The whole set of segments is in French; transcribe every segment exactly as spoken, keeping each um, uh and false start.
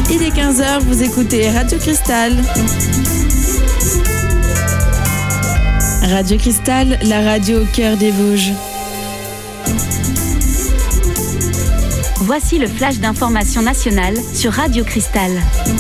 Il est quinze heures, vous écoutez Radio Cristal. Radio Cristal, la radio au cœur des Vosges. Voici le flash d'information nationale sur Radio Cristal.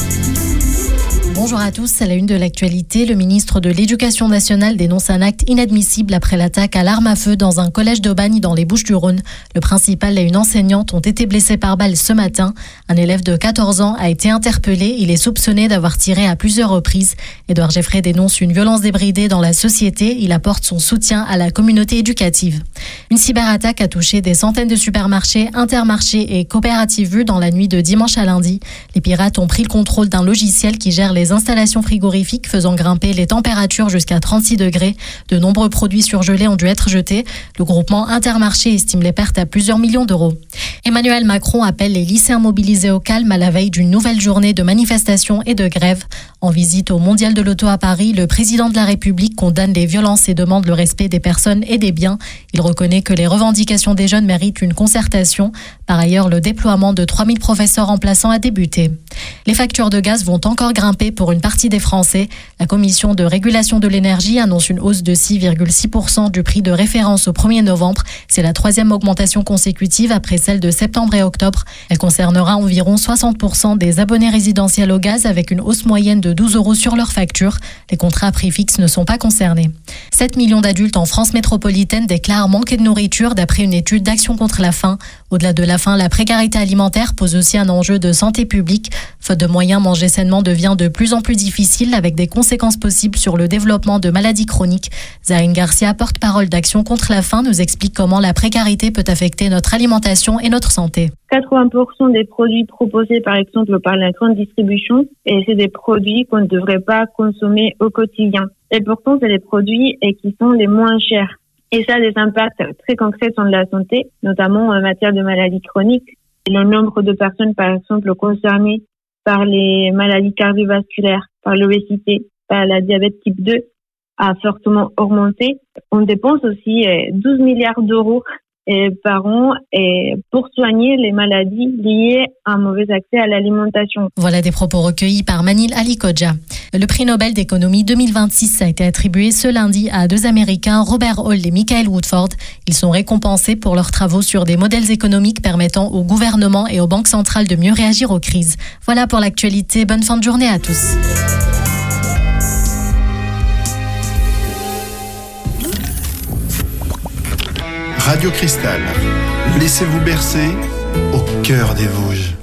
Bonjour à tous, à la une de l'actualité, le ministre de l'Éducation nationale dénonce un acte inadmissible après l'attaque à l'arme à feu dans un collège d'Aubagne dans les Bouches-du-Rhône. Le principal et une enseignante ont été blessés par balle ce matin. Un élève de quatorze ans a été interpellé. Il est soupçonné d'avoir tiré à plusieurs reprises. Édouard Geffray dénonce une violence débridée dans la société. Il apporte son soutien à la communauté éducative. Une cyberattaque a touché des centaines de supermarchés, intermarchés et coopératives vues dans la nuit de dimanche à lundi. Les pirates ont pris le contrôle d'un logiciel qui gère les installations frigorifiques faisant grimper les températures jusqu'à trente-six degrés. De nombreux produits surgelés ont dû être jetés. Le groupement Intermarché estime les pertes à plusieurs millions d'euros. Emmanuel Macron appelle les lycéens mobilisés au calme à la veille d'une nouvelle journée de manifestations et de grèves. En visite au Mondial de l'Auto à Paris, le président de la République condamne les violences et demande le respect des personnes et des biens. Il reconnaît que les revendications des jeunes méritent une concertation. Par ailleurs, le déploiement de trois mille professeurs remplaçants a débuté. Les factures de gaz vont encore grimper pour une partie des Français. La Commission de régulation de l'énergie annonce une hausse de six virgule six pour cent du prix de référence au premier novembre. C'est la troisième augmentation consécutive après celle de septembre et octobre. Elle concernera environ soixante pour cent des abonnés résidentiels au gaz avec une hausse moyenne de douze euros sur leur facture. Les contrats à prix fixe ne sont pas concernés. sept millions d'adultes en France métropolitaine déclarent manquer de nourriture d'après une étude d'Action contre la faim. Au-delà de la faim, la précarité alimentaire pose aussi un enjeu de santé publique. Faute de moyens, manger sainement devient de plus en plus difficile avec des conséquences possibles sur le développement de maladies chroniques. Zahine Garcia, porte-parole d'Action contre la faim, nous explique comment la précarité peut affecter notre alimentation et notre santé. quatre-vingts pour cent des produits proposés par exemple par la grande distribution, et c'est des produits qu'on ne devrait pas consommer au quotidien. Et pourtant, c'est les produits qui sont les moins chers. Et ça a des impacts très concrets sur la santé, notamment en matière de maladies chroniques. Et le nombre de personnes, par exemple, concernées par les maladies cardiovasculaires, par l'obésité, par la diabète type deux, a fortement augmenté. On dépense aussi douze milliards d'euros par an pour soigner les maladies liées à un mauvais accès à l'alimentation. Voilà des propos recueillis par Manil Ali-Kodja. Le prix Nobel d'économie deux mille vingt-six a été attribué ce lundi à deux Américains, Robert Hall et Michael Woodford. Ils sont récompensés pour leurs travaux sur des modèles économiques permettant au gouvernement et aux banques centrales de mieux réagir aux crises. Voilà pour l'actualité. Bonne fin de journée à tous. Radio Cristal, laissez-vous bercer au cœur des Vosges.